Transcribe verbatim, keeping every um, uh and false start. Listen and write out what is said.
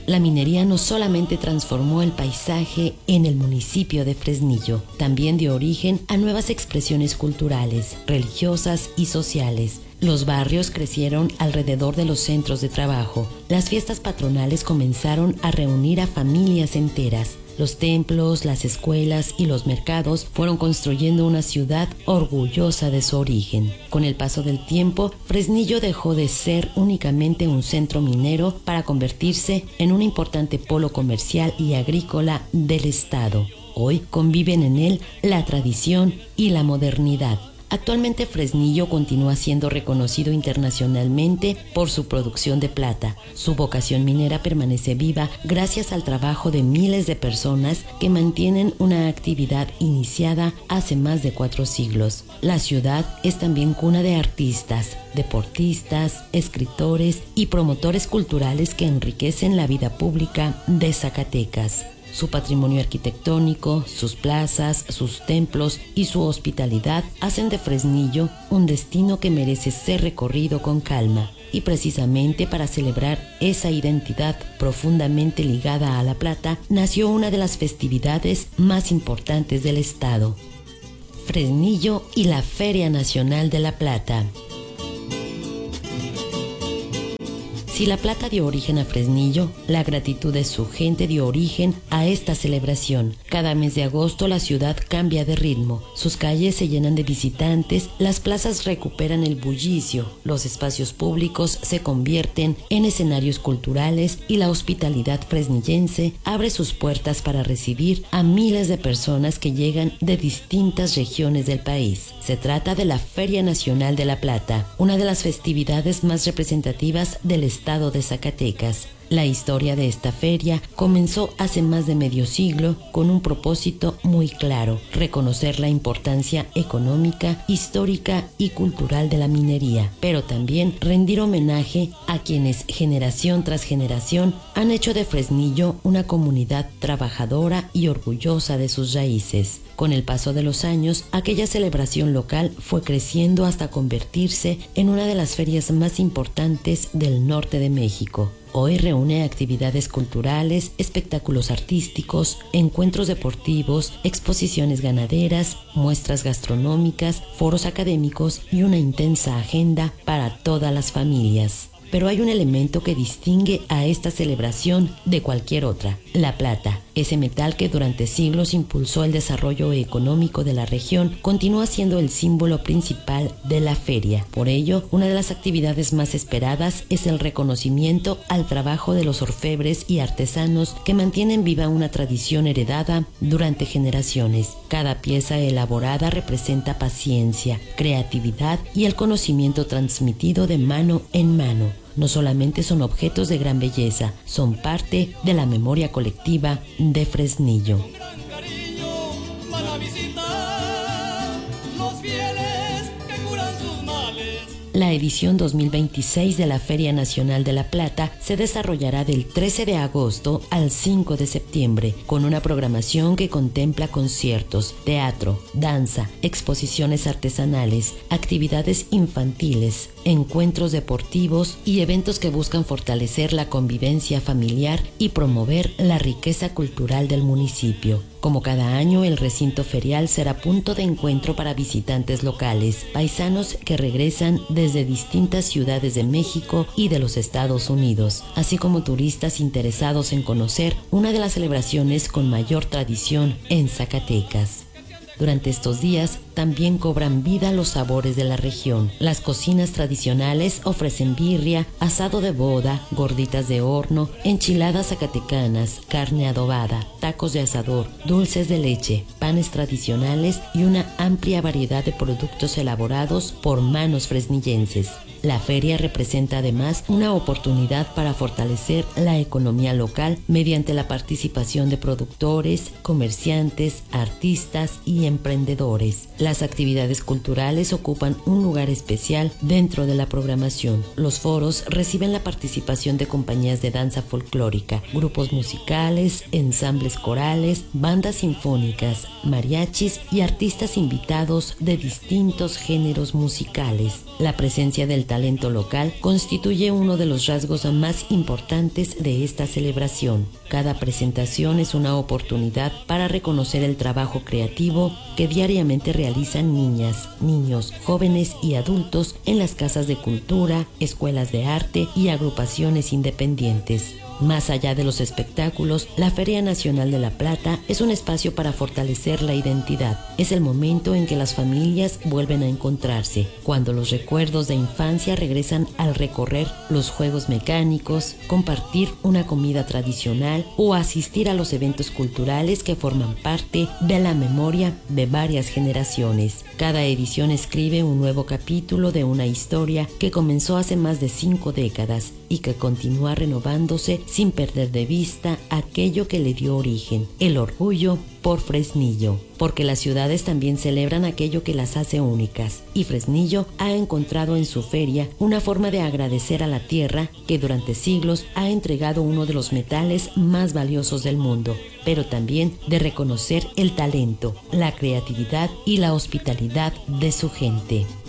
La minería no solamente transformó el paisaje en el municipio de Fresnillo, también dio origen a nuevas expresiones culturales, religiosas y sociales. Los barrios crecieron alrededor de los centros de trabajo. Las fiestas patronales comenzaron a reunir a familias enteras. Los templos, las escuelas y los mercados fueron construyendo una ciudad orgullosa de su origen. Con el paso del tiempo, Fresnillo dejó de ser únicamente un centro minero para convertirse en un importante polo comercial y agrícola del estado. Hoy conviven en él la tradición y la modernidad. Actualmente Fresnillo continúa siendo reconocido internacionalmente por su producción de plata. Su vocación minera permanece viva gracias al trabajo de miles de personas que mantienen una actividad iniciada hace más de cuatro siglos. La ciudad es también cuna de artistas, deportistas, escritores y promotores culturales que enriquecen la vida pública de Zacatecas. Su patrimonio arquitectónico, sus plazas, sus templos y su hospitalidad hacen de Fresnillo un destino que merece ser recorrido con calma. Y precisamente para celebrar esa identidad profundamente ligada a la plata, nació una de las festividades más importantes del estado: Fresnillo y la Feria Nacional de la Plata. Si la plata dio origen a Fresnillo, la gratitud de su gente dio origen a esta celebración. Cada mes de agosto la ciudad cambia de ritmo, sus calles se llenan de visitantes, las plazas recuperan el bullicio, los espacios públicos se convierten en escenarios culturales y la hospitalidad fresnillense abre sus puertas para recibir a miles de personas que llegan de distintas regiones del país. Se trata de la Feria Nacional de la Plata, una de las festividades más representativas del estado de Zacatecas. La historia de esta feria comenzó hace más de medio siglo con un propósito muy claro: reconocer la importancia económica, histórica y cultural de la minería, pero también rendir homenaje a quienes generación tras generación han hecho de Fresnillo una comunidad trabajadora y orgullosa de sus raíces. Con el paso de los años, aquella celebración local fue creciendo hasta convertirse en una de las ferias más importantes del norte de México. Hoy reúne actividades culturales, espectáculos artísticos, encuentros deportivos, exposiciones ganaderas, muestras gastronómicas, foros académicos y una intensa agenda para todas las familias. Pero hay un elemento que distingue a esta celebración de cualquier otra: la plata. Ese metal que durante siglos impulsó el desarrollo económico de la región continúa siendo el símbolo principal de la feria. Por ello, una de las actividades más esperadas es el reconocimiento al trabajo de los orfebres y artesanos que mantienen viva una tradición heredada durante generaciones. Cada pieza elaborada representa paciencia, creatividad y el conocimiento transmitido de mano en mano. No solamente son objetos de gran belleza, son parte de la memoria colectiva de Fresnillo. La edición dos mil veintiséis de la Feria Nacional de la Plata se desarrollará del trece de agosto al cinco de septiembre, con una programación que contempla conciertos, teatro, danza, exposiciones artesanales, actividades infantiles, encuentros deportivos y eventos que buscan fortalecer la convivencia familiar y promover la riqueza cultural del municipio. Como cada año, el recinto ferial será punto de encuentro para visitantes locales, paisanos que regresan desde distintas ciudades de México y de los Estados Unidos, así como turistas interesados en conocer una de las celebraciones con mayor tradición en Zacatecas. Durante estos días también cobran vida los sabores de la región. Las cocinas tradicionales ofrecen birria, asado de boda, gorditas de horno, enchiladas zacatecanas, carne adobada, tacos de asador, dulces de leche, panes tradicionales y una amplia variedad de productos elaborados por manos fresnillenses. La feria representa además una oportunidad para fortalecer la economía local mediante la participación de productores, comerciantes, artistas y emprendedores. Las actividades culturales ocupan un lugar especial dentro de la programación. Los foros reciben la participación de compañías de danza folclórica, grupos musicales, ensambles corales, bandas sinfónicas, mariachis y artistas invitados de distintos géneros musicales. La presencia del talento talento local constituye uno de los rasgos más importantes de esta celebración. Cada presentación es una oportunidad para reconocer el trabajo creativo que diariamente realizan niñas, niños, jóvenes y adultos en las casas de cultura, escuelas de arte y agrupaciones independientes. Más allá de los espectáculos, la Feria Nacional de La Plata es un espacio para fortalecer la identidad. Es el momento en que las familias vuelven a encontrarse, cuando los recuerdos de infancia regresan al recorrer los juegos mecánicos, compartir una comida tradicional o asistir a los eventos culturales que forman parte de la memoria de varias generaciones. Cada edición escribe un nuevo capítulo de una historia que comenzó hace más de cinco décadas y que continúa renovándose sin perder de vista aquello que le dio origen, el orgullo por Fresnillo, porque las ciudades también celebran aquello que las hace únicas, y Fresnillo ha encontrado en su feria una forma de agradecer a la tierra que durante siglos ha entregado uno de los metales más valiosos del mundo, pero también de reconocer el talento, la creatividad y la hospitalidad de su gente.